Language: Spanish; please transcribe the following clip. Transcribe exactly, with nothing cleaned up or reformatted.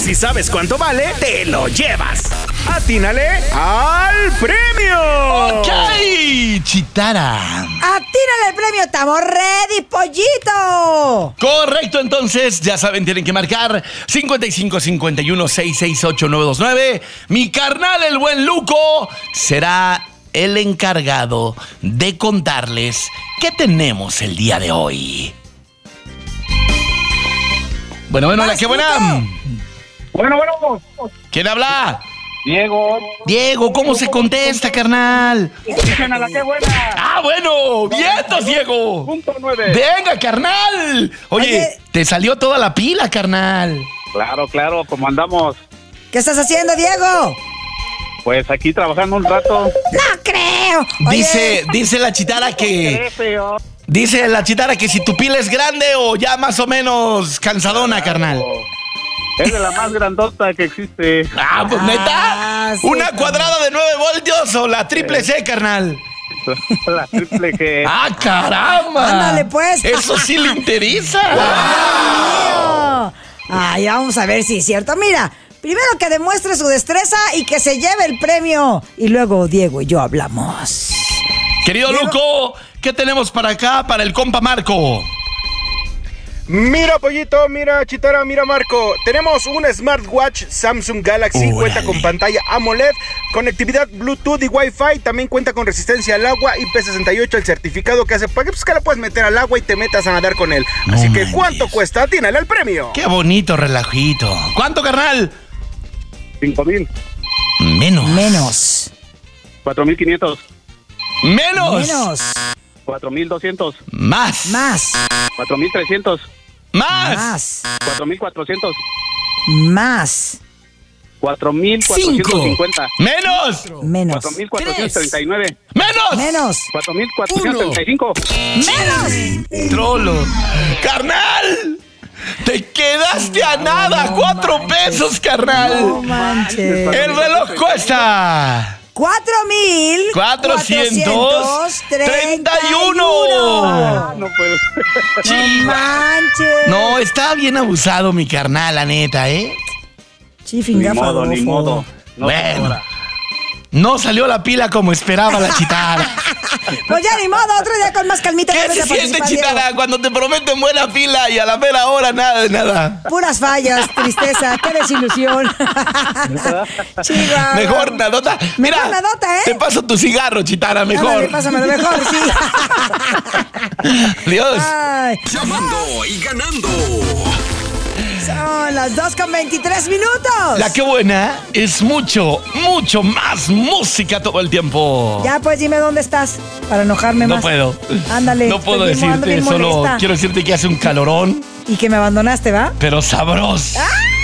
si sabes cuánto vale, te lo llevas. ¡Atínale al premio! ¡Ok! Chitara. ¡Atínale el premio! ¡Estamos ready, pollito! Correcto, entonces, ya saben, tienen que marcar cincuenta y cinco cincuenta y uno seiscientos sesenta y ocho novecientos veintinueve. Mi carnal, el buen Luco, será el encargado de contarles qué tenemos el día de hoy. Bueno, bueno, hola, qué buena. Bueno, bueno. ¿Quién habla? Diego. Diego, ¿cómo se contesta, carnal? Dicen a la que buena. Ah, bueno, vientos, Diego. Punto nueve. Venga, carnal. Oye, Oye, te salió toda la pila, carnal. Claro, claro, como andamos. ¿Qué estás haciendo, Diego? Pues aquí trabajando un rato. ¡No creo! Oye, Dice, dice la chitara que... feo. Dice la chitara que si tu pila es grande o ya más o menos cansadona, carnal. Es de la más grandota que existe. Ah, pues Ah, neta. sí, ¿Una carnal. cuadrada de nueve voltios o la triple C, carnal? La triple G. ¡Ah, caramba! Ándale, pues. Eso sí le interesa. mío. Ay, vamos a ver si es cierto. Mira, primero que demuestre su destreza y que se lleve el premio. Y luego Diego y yo hablamos. Querido Diego. Luco, ¿qué tenemos para acá, para el compa Marco? Mira, pollito, mira, Chitara, mira, Marco. Tenemos un smartwatch Samsung Galaxy. Órale. Cuenta con pantalla AMOLED, conectividad Bluetooth y Wi-Fi. También cuenta con resistencia al agua, I P sesenta y ocho, el certificado que hace para que, pues, que la puedes meter al agua y te metas a nadar con él. No Así que, manches. ¿cuánto cuesta? Atínale al premio. Qué bonito relajito. ¿Cuánto, carnal? Cinco mil. Menos. Menos. Cuatro mil quinientos. Menos. Menos. Cuatro mil doscientos. Más. Más. Cuatro mil trescientos. Más. Más. Cuatro mil cuatrocientos. Más. Cuatro mil cuatrocientos Cinco. cincuenta. Menos. Menos. Cuatro mil cuatrocientos treinta y nueve. Menos. Menos. Cuatro mil cuatrocientos treinta y cinco. Menos. Trolo. Carnal. Te quedaste a nada. Cuatro pesos, carnal. No manches. El reloj cuesta Cuatro mil. cuatrocientos treinta y uno. Ah, no puedo. No manches. No, está bien abusado mi carnal, la neta, ¿eh? Ni Chifinga modo, ni modo. No, Bueno. señora. No salió la pila como esperaba la chitara. Pues ya ni modo, otro día con más calmita. ¿Qué debes se de siente, participar, chitara, Diego. cuando te prometen buena pila y a la mera hora nada de nada? Puras fallas, tristeza, qué desilusión. Chihuahua. Mejor nadota. Mira, Mejor nadota, ¿eh? te paso tu cigarro, chitara, mejor. Ándale, pásamelo mejor, sí. Dios. Ay, Llamando y ganando. son las dos con veintitrés minutos. La que buena es mucho, mucho más música todo el tiempo. Ya, pues dime dónde estás para enojarme No más. puedo. Ándale. No puedo estoy bien- ando decirte, bien solo molesta. quiero decirte que hace un calorón, Y que me abandonaste, ¿va? pero sabroso. ¡Ah!